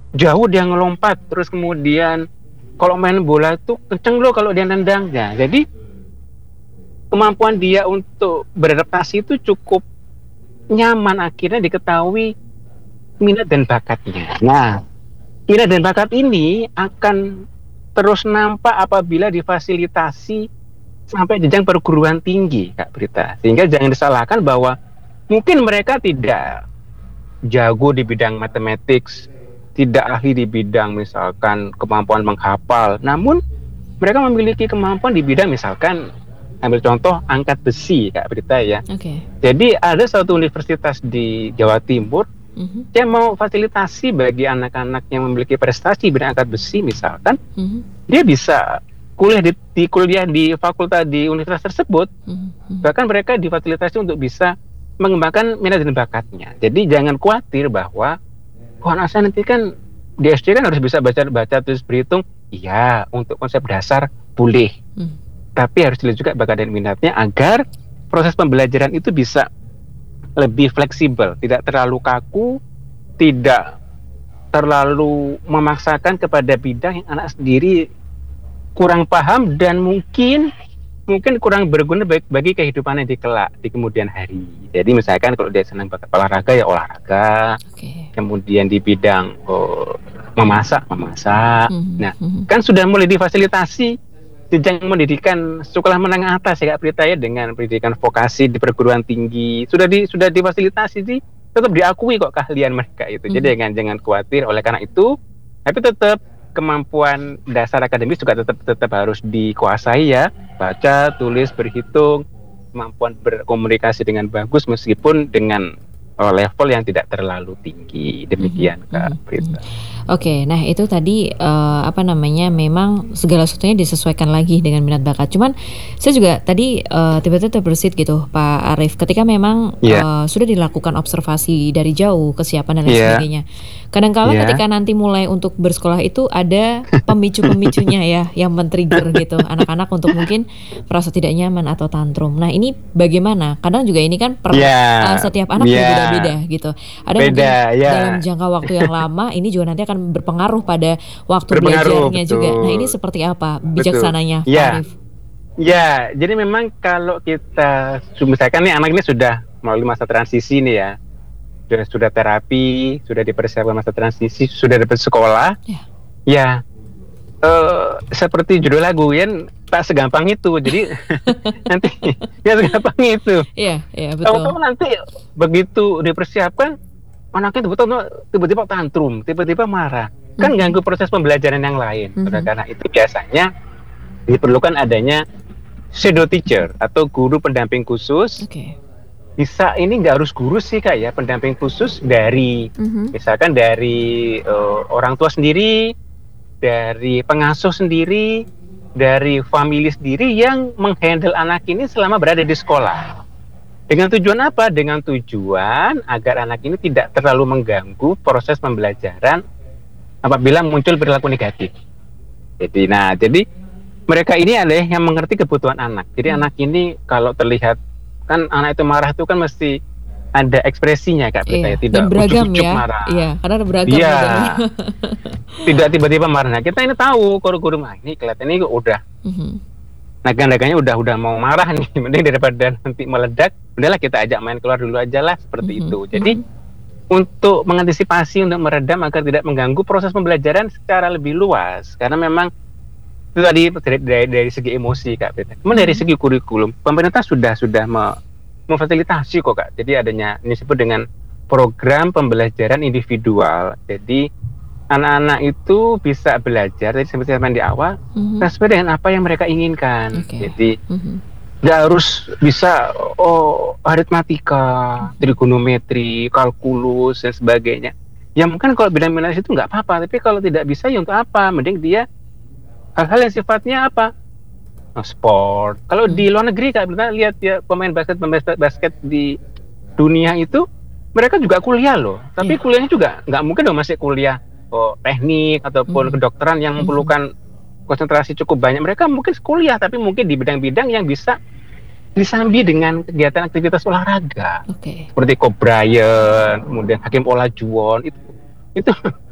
jauh dia ngelompat, terus kemudian kalau main bola itu kenceng loh kalau dia nendang. Ya, jadi kemampuan dia untuk beradaptasi itu cukup nyaman, akhirnya diketahui minat dan bakatnya. Nah, minat dan bakat ini akan terus nampak apabila difasilitasi sampai jenjang perguruan tinggi, Kak Brita. Sehingga jangan disalahkan bahwa mungkin mereka tidak jago di bidang matematik, tidak ahli di bidang misalkan kemampuan menghafal, namun mereka memiliki kemampuan di bidang misalkan, ambil contoh angkat besi, Kak Brita ya. Oke. Jadi ada suatu universitas di Jawa Timur dia mau fasilitasi bagi anak-anak yang memiliki prestasi bidang angkat besi misalkan, dia bisa kuliah di fakultas di universitas tersebut. Bahkan mereka difasilitasi untuk bisa mengembangkan minat dan bakatnya. Jadi jangan khawatir bahwa anak saya nanti kan di SD kan harus bisa baca tulis berhitung. Iya, untuk konsep dasar boleh. Tapi harus dilihat juga bakat dan minatnya agar proses pembelajaran itu bisa lebih fleksibel, tidak terlalu kaku, tidak terlalu memaksakan kepada bidang yang anak sendiri kurang paham dan mungkin kurang berguna bagi kehidupannya di kelak, di kemudian hari. Jadi misalkan kalau dia senang bakat olahraga ya olahraga, kemudian di bidang memasak. Nah, kan sudah mulai difasilitasi jenjang pendidikan sekolah menengah atas ya Kak Prita ya, dengan pendidikan vokasi di perguruan tinggi sudah difasilitasi sih, tetap diakui kok keahlian mereka itu. Jadi jangan khawatir oleh karena itu, tapi tetap kemampuan dasar akademis juga tetap harus dikuasai ya, baca, tulis, berhitung, kemampuan berkomunikasi dengan bagus meskipun dengan level yang tidak terlalu tinggi. Demikian Kak Prita. Oke, nah itu tadi memang segala sesuatunya disesuaikan lagi dengan minat bakat. Cuman saya juga tadi tiba-tiba terbersit gitu Pak Arief, ketika memang sudah dilakukan observasi dari jauh kesiapan dan lain sebagainya. Kadang-kala ketika nanti mulai untuk bersekolah itu ada pemicu-pemicunya ya yang men-trigger gitu anak-anak untuk mungkin merasa tidak nyaman atau tantrum. Nah ini bagaimana? Kadang juga ini kan setiap anak berbeda-beda gitu. Ada mungkin dalam jangka waktu yang lama ini juga nanti akan berpengaruh pada waktu belajarnya juga. Nah ini seperti apa bijaksananya Pak Arief? Ya, jadi memang kalau kita misalkan nih anak ini sudah melalui masa transisi nih ya, sudah terapi, sudah dipersiapkan masa transisi, sudah dapat sekolah, seperti judul lagu ya, tak segampang itu. Jadi nanti ya segampang itu. Iya, betul. Kalau nanti begitu dipersiapkan, anaknya tiba-tiba tantrum, tiba-tiba marah, kan ganggu proses pembelajaran yang lain. Karena itu biasanya diperlukan adanya shadow teacher atau guru pendamping khusus. Bisa ini nggak harus guru sih Kak ya, pendamping khusus dari misalkan dari orang tua sendiri, dari pengasuh sendiri, dari family sendiri yang menghandle anak ini selama berada di sekolah. Dengan tujuan apa? Dengan tujuan agar anak ini tidak terlalu mengganggu proses pembelajaran apabila muncul perilaku negatif. Jadi mereka ini adalah yang mengerti kebutuhan anak. Jadi anak ini kalau terlihat, kan anak itu marah itu kan mesti ada ekspresinya Kak Prita, tidak ujuk-ujuk marah. Iya, karena ada beragam. Tidak tiba-tiba marah. Nah, kita ini tahu guru-guru ini kelihatan ini udah naga-naganya udah mau marah nih, mending daripada nanti meledak, udahlah kita ajak main keluar dulu aja lah, seperti itu. Jadi untuk mengantisipasi, untuk meredam agar tidak mengganggu proses pembelajaran secara lebih luas, karena memang itu tadi dari segi emosi Kak Prita. Kemudian dari segi kurikulum, pemerintah sudah memfasilitasi kok Kak. Jadi adanya ini disebut dengan program pembelajaran individual. Jadi anak-anak itu bisa belajar, tadi seperti yang di awal, sesuai dengan apa yang mereka inginkan. Jadi nggak harus bisa aritmatika, trigonometri, kalkulus dan sebagainya. Ya mungkin kalau bidang minat itu nggak apa-apa, tapi kalau tidak bisa ya untuk apa? Mending dia hal-hal yang sifatnya apa? Sport. Kalau di luar negeri Kak, kita lihat ya pemain basket di dunia itu mereka juga kuliah loh. Tapi kuliahnya juga nggak mungkin dong masih kuliah teknik ataupun kedokteran yang memerlukan konsentrasi cukup banyak. Mereka mungkin kuliah tapi mungkin di bidang-bidang yang bisa disambi dengan kegiatan aktivitas olahraga. Seperti Kobe Bryant, kemudian Hakim Olajuwon itu